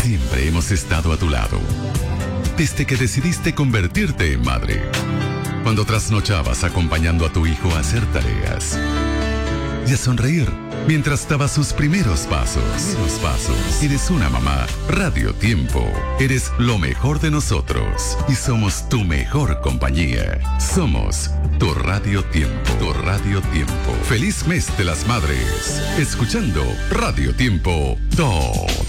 siempre hemos estado a tu lado. Desde que decidiste convertirte en madre. Cuando trasnochabas acompañando a tu hijo a hacer tareas. Y a sonreír mientras daba sus primeros pasos. Eres una mamá. Radio Tiempo. Eres lo mejor de nosotros. Y somos tu mejor compañía. Somos tu Radio Tiempo. Tu Radio Tiempo. Feliz mes de las madres. Escuchando Radio Tiempo todos